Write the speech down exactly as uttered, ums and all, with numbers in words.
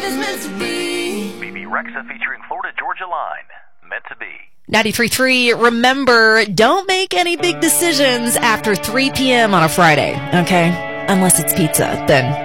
B B Rexa featuring Florida Georgia Line. Meant to be. ninety-three point three, remember, don't make any big decisions after three p.m. on a Friday, okay? Unless it's pizza, then